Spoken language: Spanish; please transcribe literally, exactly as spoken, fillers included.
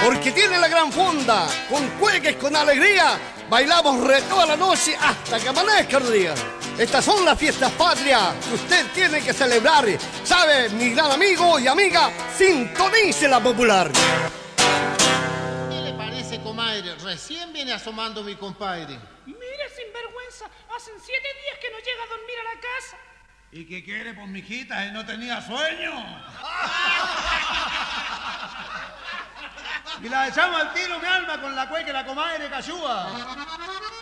porque tiene la gran fonda, con cueques, con alegría, bailamos re toda la noche hasta que amanezca el día. Estas son las fiestas patrias que usted tiene que celebrar. ¿Sabe, mi gran amigo y amiga? Sintonice la popular. ¿Qué le parece, comadre? Recién viene asomando mi compadre. Mire, sinvergüenza, hacen siete días que no llega a dormir a la casa. ¿Y qué quiere, pues, mijita? ¿Y no tenía sueño? Y la echamos al tiro, mi alma, con la cueca y la comadre cachúa.